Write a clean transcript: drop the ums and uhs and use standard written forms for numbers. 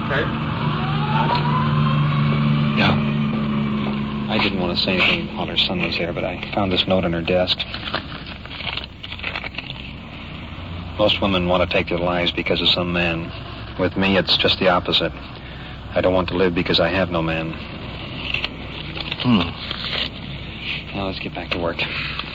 okay? Yeah. I didn't want to say anything while her son was there, but I found this note on her desk. Most women want to take their lives because of some man. With me, it's just the opposite. I don't want to live because I have no man. Now, let's get back to work.